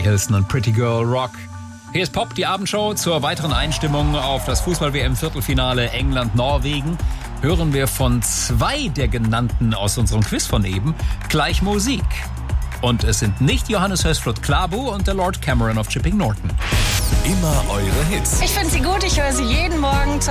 Carrie Hilson und Pretty Girl Rock. Hier ist Pop, die Abendshow. Zur weiteren Einstimmung auf das Fußball-WM-Viertelfinale England-Norwegen hören wir von 2 der genannten aus unserem Quiz von eben gleich Musik. Und es sind nicht Johannes Hösflot Klabu und der Lord Cameron of Chipping Norton. Immer eure Hits. Ich finde sie gut, ich höre sie jeden Morgen zur